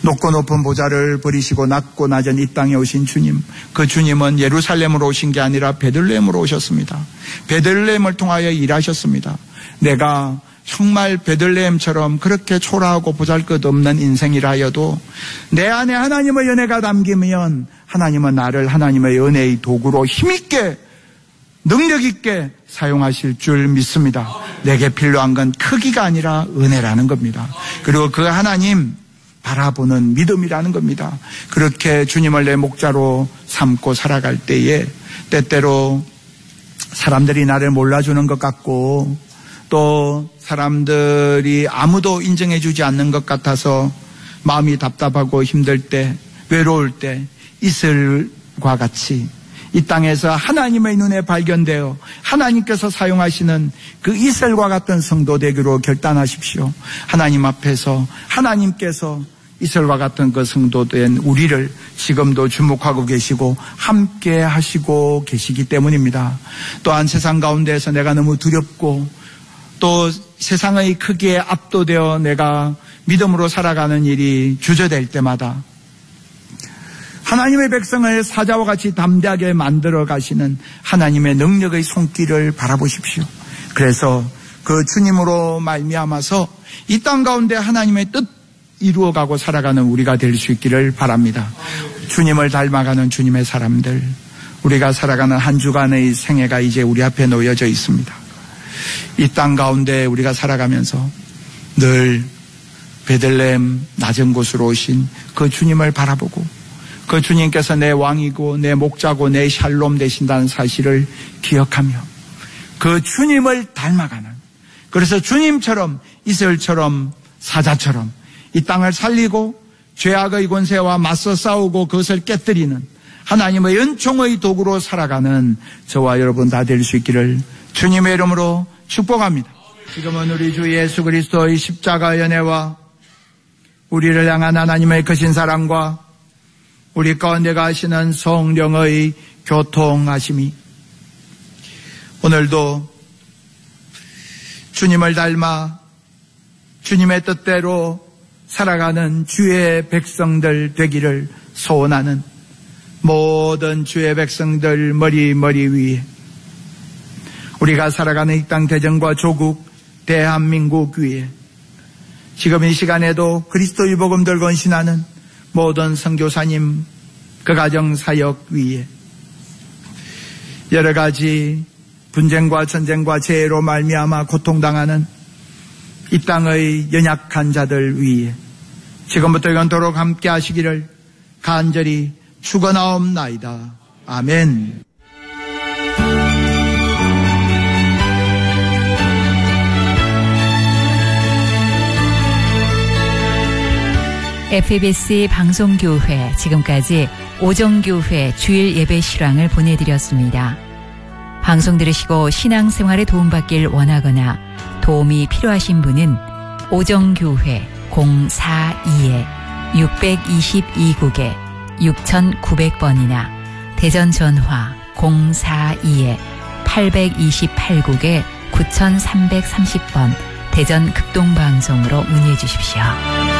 높고 높은 보좌를 버리시고 낮고 낮은 이 땅에 오신 주님, 그 주님은 예루살렘으로 오신 게 아니라 베들레헴으로 오셨습니다. 베들레헴을 통하여 일하셨습니다. 내가 정말 베들레헴처럼 그렇게 초라하고 보잘것없는 인생이라 하여도 내 안에 하나님의 은혜가 담기면 하나님은 나를 하나님의 은혜의 도구로 힘있게 능력 있게 사용하실 줄 믿습니다. 내게 필요한 건 크기가 아니라 은혜라는 겁니다. 그리고 그 하나님 바라보는 믿음이라는 겁니다. 그렇게 주님을 내 목자로 삼고 살아갈 때에 때때로 사람들이 나를 몰라주는 것 같고 또 사람들이 아무도 인정해주지 않는 것 같아서 마음이 답답하고 힘들 때, 외로울 때 이슬과 같이 이 땅에서 하나님의 눈에 발견되어 하나님께서 사용하시는 그 이슬과 같은 성도 되기로 결단하십시오. 하나님 앞에서 하나님께서 이슬과 같은 그 성도된 우리를 지금도 주목하고 계시고 함께 하시고 계시기 때문입니다. 또한 세상 가운데에서 내가 너무 두렵고 또 세상의 크기에 압도되어 내가 믿음으로 살아가는 일이 주저될 때마다 하나님의 백성을 사자와 같이 담대하게 만들어 가시는 하나님의 능력의 손길을 바라보십시오. 그래서 그 주님으로 말미암아서 이 땅 가운데 하나님의 뜻 이루어가고 살아가는 우리가 될 수 있기를 바랍니다. 주님을 닮아가는 주님의 사람들, 우리가 살아가는 한 주간의 생애가 이제 우리 앞에 놓여져 있습니다. 이 땅 가운데 우리가 살아가면서 늘 베들레헴 낮은 곳으로 오신 그 주님을 바라보고 그 주님께서 내 왕이고 내 목자고 내 샬롬 되신다는 사실을 기억하며 그 주님을 닮아가는, 그래서 주님처럼 이슬처럼 사자처럼 이 땅을 살리고 죄악의 권세와 맞서 싸우고 그것을 깨뜨리는 하나님의 은총의 도구로 살아가는 저와 여러분 다 될 수 있기를 주님의 이름으로 축복합니다. 지금은 우리 주 예수 그리스도의 십자가 연애와 우리를 향한 하나님의 크신 사랑과 우리 가운데 가시는 성령의 교통하심이 오늘도 주님을 닮아 주님의 뜻대로 살아가는 주의 백성들 되기를 소원하는 모든 주의 백성들 머리 위에 우리가 살아가는 이 땅 대전과 조국 대한민국 위에 지금 이 시간에도 그리스도의 복음들 건신하는 모든 선교사님 그 가정사역 위에 여러 가지 분쟁과 전쟁과 재해로 말미암아 고통당하는 이 땅의 연약한 자들 위에 지금부터 영원토록 함께 하시기를 간절히 축원하옵나이다. 아멘. FBS 방송교회 지금까지 오정교회 주일 예배 실황을 보내드렸습니다. 방송 들으시고 신앙생활에 도움받길 원하거나 도움이 필요하신 분은 오정교회 042-622국에 6900번이나 대전 전화 042-828국에 9330번 대전 극동방송으로 문의해 주십시오.